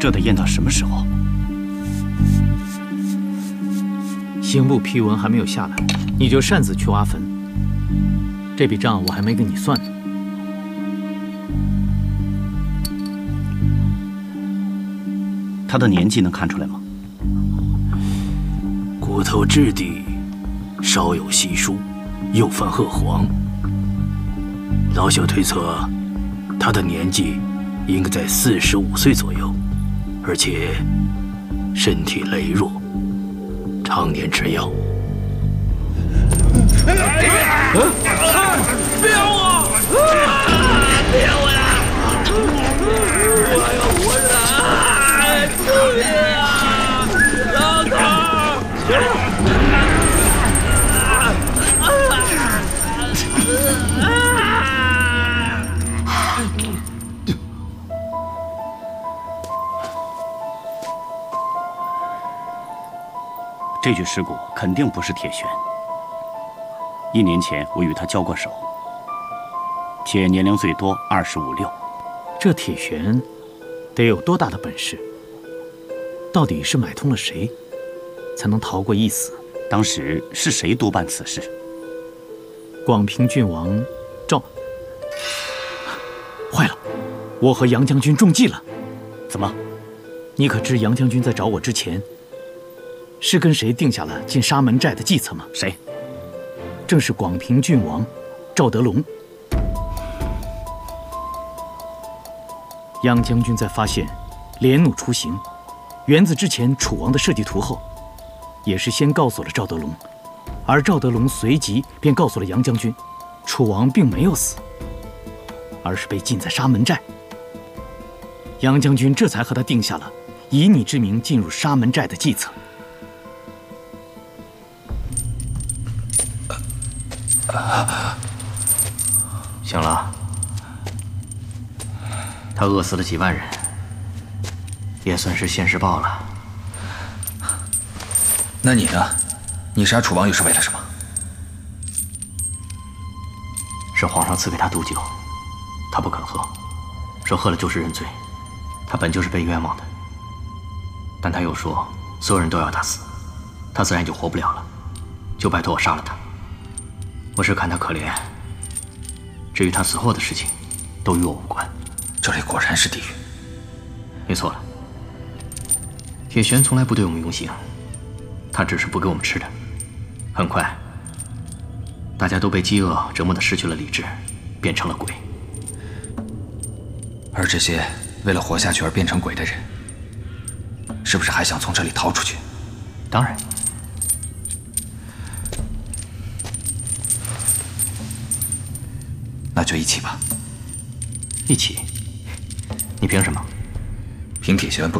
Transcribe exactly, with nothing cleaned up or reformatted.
这得验到什么时候？ 刑部批文还没有下来，你就擅自去挖坟，这笔账我还没跟你算呢。 他的年纪能看出来吗？ 骨头质地稍有稀疏，又泛褐黄。老朽推测，他的年纪应该在四十五岁左右，而且身体羸弱，常年吃药。 不要我！不要我呀！我要活着啊！救命啊！老头！ 这具尸骨肯定不是铁玄。一年前我与他交过手，且年龄最多二十五六。 这铁玄得有多大的本事？到底是买通了谁，才能逃过一死？ 当时是谁督办此事？ 广平郡王赵。坏了，我和杨将军中计了。 怎么？ 你可知杨将军在找我之前，是跟谁定下了进沙门寨的计策吗？ 谁？ 正是广平郡王赵德龙。杨将军在发现连弩出行、园子之前楚王的设计图后，也是先告诉了赵德龙，而赵德龙随即便告诉了杨将军，楚王并没有死，而是被禁在沙门寨。杨将军这才和他定下了以你之名进入沙门寨的计策。 行了，他饿死了几万人，也算是现世报了。 那你呢？你杀楚王又是为了什么？ 是皇上赐给他毒酒，他不肯喝，说喝了就是认罪。他本就是被冤枉的，但他又说所有人都要他死，他自然就活不了了，就拜托我杀了他。我是看他可怜，至于他死后的事情，都与我无关。 这里果然是地狱。 没错了，铁玄从来不对我们用刑，他只是不给我们吃的。很快，大家都被饥饿折磨得失去了理智，变成了鬼。 而这些为了活下去而变成鬼的人，是不是还想从这里逃出去？ 当然。 那就一起吧。 一起？你凭什么？ 凭铁玄不